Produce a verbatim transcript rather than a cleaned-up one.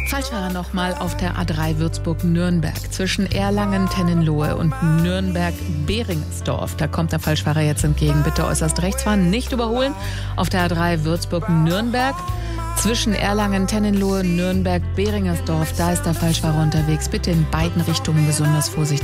Falschfahrer nochmal auf der A drei Würzburg-Nürnberg zwischen Erlangen-Tennenlohe und Nürnberg-Beringersdorf. Da kommt der Falschfahrer jetzt entgegen. Bitte äußerst rechts fahren, nicht überholen. Auf der A drei Würzburg-Nürnberg zwischen Erlangen-Tennenlohe, Nürnberg-Beringersdorf. Da ist der Falschfahrer unterwegs. Bitte in beiden Richtungen besonders vorsichtig